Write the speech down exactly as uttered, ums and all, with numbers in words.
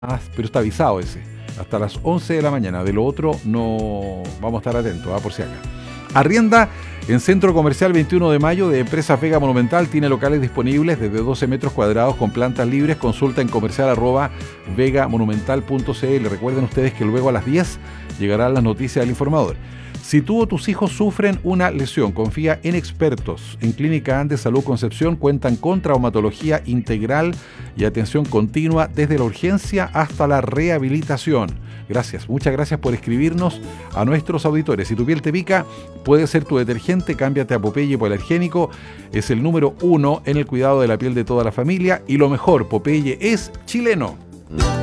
pero está avisado ese, hasta las once de la mañana. De lo otro no vamos a estar atentos, ¿ah? Por si acá. Arrienda en Centro Comercial veintiuno de mayo de Empresa Vega Monumental. Tiene locales disponibles desde doce metros cuadrados con plantas libres. Consulta en comercial arroba vegamonumental punto cl. Recuerden ustedes que luego a las diez llegarán las noticias del informador. Si tú o tus hijos sufren una lesión, confía en expertos. En Clínica Andes Salud Concepción cuentan con traumatología integral y atención continua desde la urgencia hasta la rehabilitación. Gracias, muchas gracias por escribirnos a nuestros auditores. Si tu piel te pica, puede ser tu detergente. Cámbiate a Popeye Hipoalergénico. Es el número uno en el cuidado de la piel de toda la familia. Y lo mejor, Popeye es chileno.